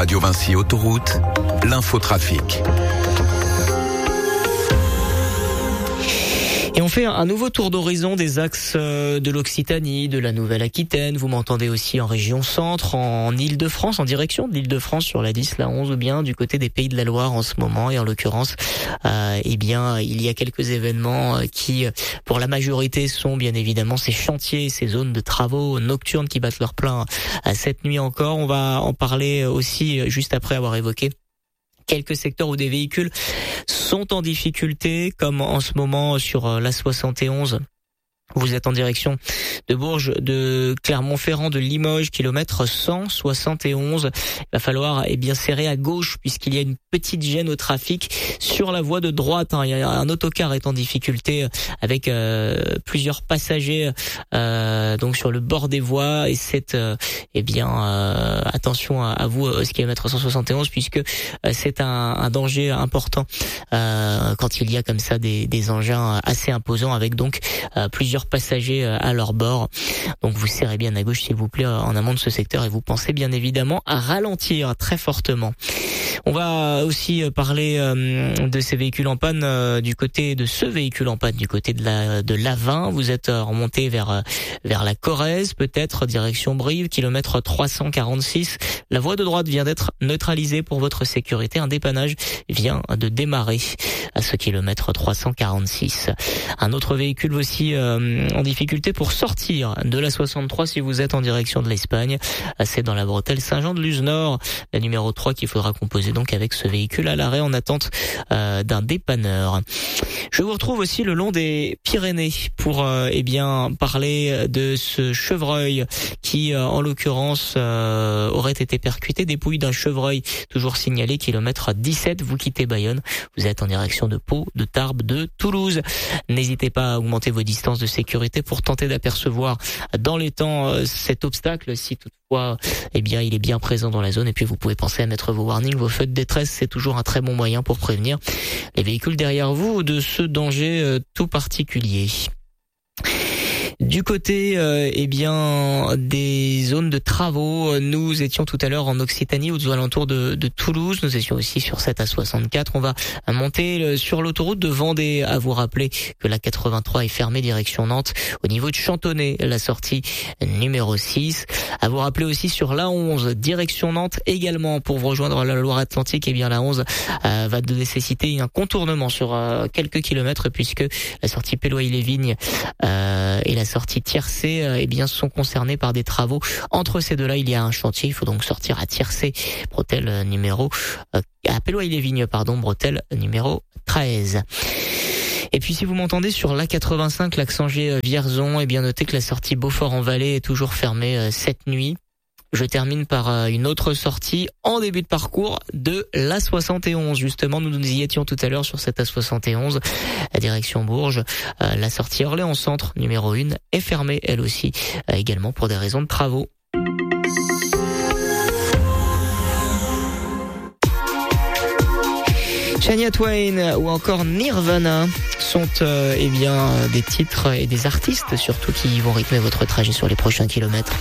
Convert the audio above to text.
Radio Vinci Autoroute, l'infotrafic. Et on fait un nouveau tour d'horizon des axes de l'Occitanie, de la Nouvelle-Aquitaine. Vous m'entendez aussi en région centre, en Île-de-France, en direction de l'Île-de-France sur la 10, la 11 ou bien du côté des Pays de la Loire en ce moment. Et en l'occurrence, il y a quelques événements qui, pour la majorité, sont bien évidemment ces chantiers, ces zones de travaux nocturnes qui battent leur plein cette nuit encore. On va en parler aussi juste après avoir évoqué quelques secteurs où des véhicules sont en difficulté, comme en ce moment sur la 71. Vous êtes en direction de Bourges, de Clermont-Ferrand, de Limoges, kilomètre 171. Il va falloir serrer à gauche puisqu'il y a une petite gêne au trafic sur la voie de droite. Il y a un autocar est en difficulté avec plusieurs passagers donc sur le bord des voies et c'est attention à vous ce kilomètre 171 puisque c'est un danger important quand il y a comme ça des engins assez imposants avec donc plusieurs passagers à leur bord. Donc vous serrez bien à gauche s'il vous plaît en amont de ce secteur et vous pensez bien évidemment à ralentir très fortement. On va aussi parler de ces véhicules en panne du côté de ce véhicule en panne du côté de l'A20. Vous êtes remonté vers la Corrèze, peut-être direction Brive, kilomètre 346. La voie de droite vient d'être neutralisée pour votre sécurité. Un dépannage vient de démarrer à ce kilomètre 346. Un autre véhicule aussi en difficulté pour sortir de la 63 si vous êtes en direction de l'Espagne. C'est dans la bretelle Saint-Jean-de-Luz-Nord, la numéro 3 qu'il faudra composer donc avec ce véhicule à l'arrêt en attente d'un dépanneur. Je vous retrouve aussi le long des Pyrénées pour parler de ce chevreuil qui en l'occurrence aurait été percuté, dépouille d'un chevreuil toujours signalé kilomètre 17. Vous quittez Bayonne, vous êtes en direction de Pau, de Tarbes, de Toulouse. N'hésitez pas à augmenter vos distances de sécurité pour tenter d'apercevoir dans les temps cet obstacle si toutefois il est bien présent dans la zone. Et puis vous pouvez penser à mettre vos warnings, vos feux de détresse, c'est toujours un très bon moyen pour prévenir les véhicules derrière vous de ce danger tout particulier. Du côté des zones de travaux, nous étions tout à l'heure en Occitanie aux alentours de Toulouse, nous étions aussi sur cette A64. On va monter sur l'autoroute de Vendée. À vous rappeler que la 83 est fermée direction Nantes au niveau de Chantonnay, la sortie numéro 6. À vous rappeler aussi sur l'A11 direction Nantes également pour vous rejoindre la Loire-Atlantique. La 11 va nécessiter un contournement sur quelques kilomètres puisque la sortie Péloy-les-Vignes et la sortie Tiercé sont concernés par des travaux. Entre ces deux-là, il y a un chantier. Il faut donc sortir à Tiercé, bretelle numéro à Péloy-les-Vignes, bretelle numéro 13. Et puis si vous m'entendez sur l'A85, l'axe Angers-Vierzon, notez que la sortie Beaufort-en-Vallée est toujours fermée cette nuit. Je termine par une autre sortie en début de parcours de l'A71. Justement, nous y étions tout à l'heure sur cette A71, la direction Bourges. La sortie Orléans Centre, numéro 1, est fermée, elle aussi, également pour des raisons de travaux. Shania Twain ou encore Nirvana sont des titres et des artistes surtout qui vont rythmer votre trajet sur les prochains kilomètres.